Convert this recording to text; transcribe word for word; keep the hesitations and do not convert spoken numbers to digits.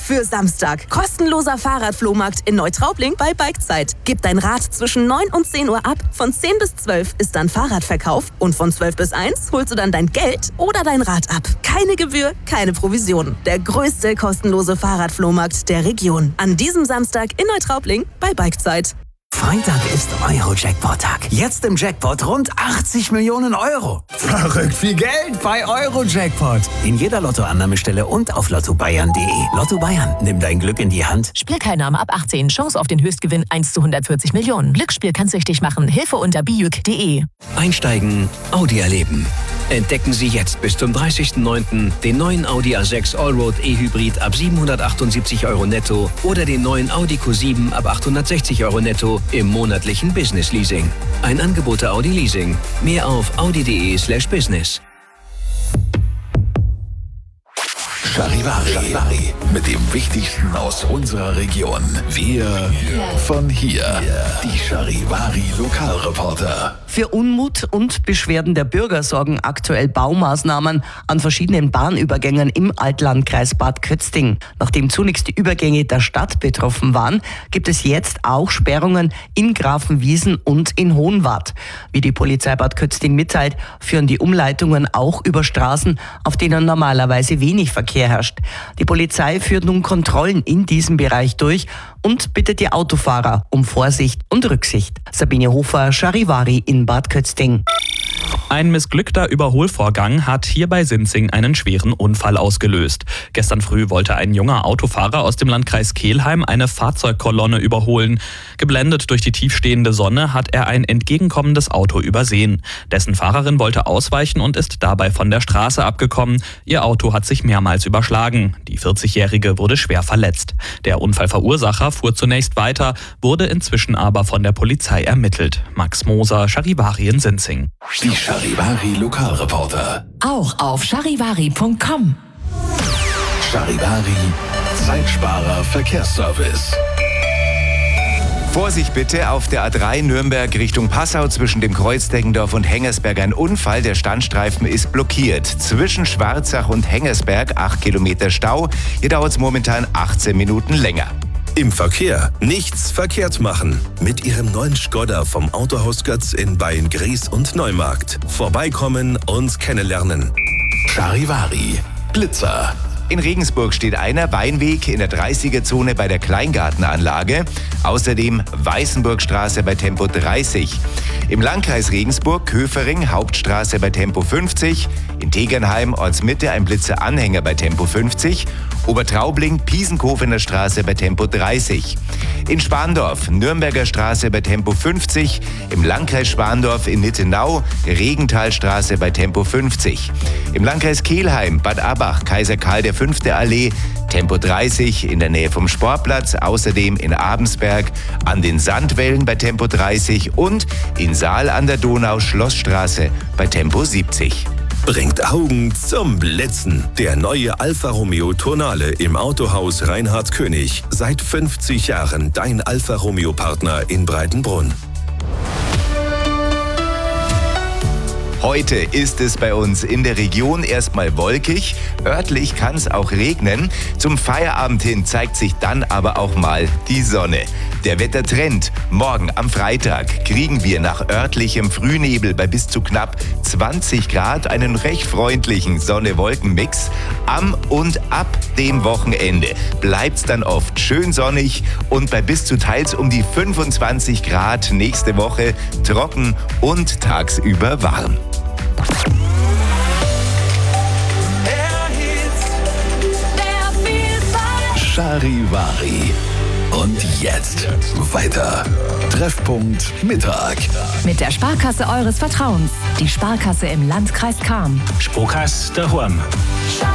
für Samstag. Kostenloser Fahrradflohmarkt in Neutraubling bei Bikezeit. Gib dein Rad zwischen neun und zehn Uhr ab. Von zehn bis zwölf ist dann Fahrradverkauf und von zwölf bis eins holst du dann dein Geld oder dein Rad ab. Keine Gebühr, keine Provision. Der größte kostenlose Fahrradflohmarkt der Region. An diesem Samstag in Neutraubling bei Bikezeit. Freitag ist Euro-Jackpot-Tag. Jetzt im Jackpot rund achtzig Millionen Euro. Verrückt viel Geld bei Euro-Jackpot. In jeder Lottoannahmestelle und auf lotto bayern punkt de. Lotto Bayern, nimm dein Glück in die Hand. Spielteilnahme ab achtzehn. Chance auf den Höchstgewinn eins zu hundertvierzig Millionen. Glücksspiel kann süchtig machen. Hilfe unter bijuk punkt de. Einsteigen, Audi erleben. Entdecken Sie jetzt bis zum dreißigsten neunten den neuen Audi A sechs Allroad E-Hybrid ab siebenhundertachtundsiebzig Euro netto oder den neuen Audi Q sieben ab achthundertsechzig Euro netto im monatlichen Business Leasing. Ein Angebot der Audi Leasing. Mehr auf audi punkt de slash business. Charivari. Charivari. Mit dem Wichtigsten aus unserer Region. Wir von hier. Die Charivari Lokalreporter. Für Unmut und Beschwerden der Bürger sorgen aktuell Baumaßnahmen an verschiedenen Bahnübergängen im Altlandkreis Bad Kötzting. Nachdem zunächst die Übergänge der Stadt betroffen waren, gibt es jetzt auch Sperrungen in Grafenwiesen und in Hohenwart. Wie die Polizei Bad Kötzting mitteilt, führen die Umleitungen auch über Straßen, auf denen normalerweise wenig Verkehr herrscht. Die Polizei führt nun Kontrollen in diesem Bereich durch und bittet die Autofahrer um Vorsicht und Rücksicht. Sabine Hofer, Charivari in Bad Kötzting. Ein missglückter Überholvorgang hat hier bei Sinzing einen schweren Unfall ausgelöst. Gestern früh wollte ein junger Autofahrer aus dem Landkreis Kelheim eine Fahrzeugkolonne überholen. Geblendet durch die tiefstehende Sonne hat er ein entgegenkommendes Auto übersehen. Dessen Fahrerin wollte ausweichen und ist dabei von der Straße abgekommen. Ihr Auto hat sich mehrmals überschlagen. Die vierzigjährige wurde schwer verletzt. Der Unfallverursacher fuhr zunächst weiter, wurde inzwischen aber von der Polizei ermittelt. Max Moser, Charivari in Sinzing. Die Charivari Lokalreporter. Auch auf charivari punkt com. Charivari Zeitsparer Verkehrsservice. Vorsicht bitte, auf der A drei Nürnberg Richtung Passau zwischen dem Kreuz Deggendorf und Hengersberg ein Unfall. Der Standstreifen ist blockiert. Zwischen Schwarzach und Hengersberg acht Kilometer Stau. Hier dauert es momentan achtzehn Minuten länger. Im Verkehr nichts verkehrt machen. Mit Ihrem neuen Skoda vom Autohaus Götz in Beyen-Gries und Neumarkt. Vorbeikommen und kennenlernen. Charivari Blitzer. In Regensburg steht einer Weinweg in der dreißiger-Zone bei der Kleingartenanlage. Außerdem Weißenburgstraße bei Tempo dreißig. Im Landkreis Regensburg Köfering Hauptstraße bei Tempo fünfzig. In Tegernheim Ortsmitte ein Blitzer-Anhänger bei Tempo fünfzig. Obertraubling Piesenkofener Straße bei Tempo dreißig. In Spandorf Nürnberger Straße bei Tempo fünfzig. Im Landkreis Spandorf in Nittenau Regenthalstraße bei Tempo fünfzig. Im Landkreis Kelheim Bad Abach Kaiser Karl der fünfte Allee Tempo dreißig in der Nähe vom Sportplatz. Außerdem in Abensberg an den Sandwällen bei Tempo dreißig und in Saal an der Donau Schlossstraße bei Tempo siebzig. Bringt Augen zum Blitzen. Der neue Alfa Romeo Tonale im Autohaus Reinhard König. Seit fünfzig Jahren dein Alfa Romeo Partner in Breitenbrunn. Heute ist es bei uns in der Region erstmal wolkig, örtlich kann es auch regnen. Zum Feierabend hin zeigt sich dann aber auch mal die Sonne. Der Wettertrend: morgen am Freitag kriegen wir nach örtlichem Frühnebel bei bis zu knapp zwanzig Grad einen recht freundlichen Sonne-Wolken-Mix. Am und ab dem Wochenende bleibt es dann oft schön sonnig und bei bis zu teils um die fünfundzwanzig Grad nächste Woche trocken und tagsüber warm. Charivari. Und jetzt weiter. Treffpunkt Mittag. Mit der Sparkasse eures Vertrauens. Die Sparkasse im Landkreis Cham. Sparkasse daheim.